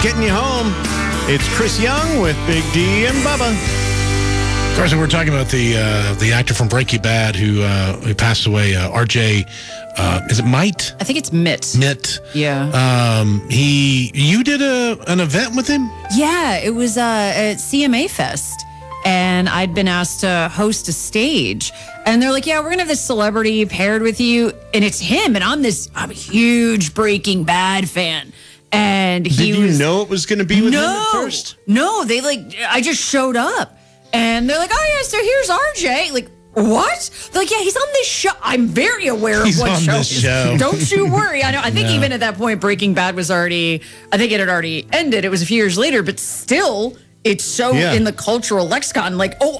getting you home. It's Chris Young with Big D and Bubba. Carson, we're talking about the actor from Breaking Bad who passed away, RJ. Is it Might? I think it's Mitt. Mitt. Yeah. You did an event with him? Yeah, it was at CMA Fest. And I'd been asked to host a stage. And they're like, yeah, we're going to have this celebrity paired with you. And it's him. And I'm a huge Breaking Bad fan. And Did you know it was going to be with him at first? No, I just showed up. And they're like, oh, yeah, so here's RJ. Like, what? They're like, yeah, he's on this show. I'm very aware of what show. This show. Don't you worry. I know. I think even at that point, Breaking Bad was I think it had already ended. It was a few years later, but still, it's so in the cultural lexicon. Like, oh,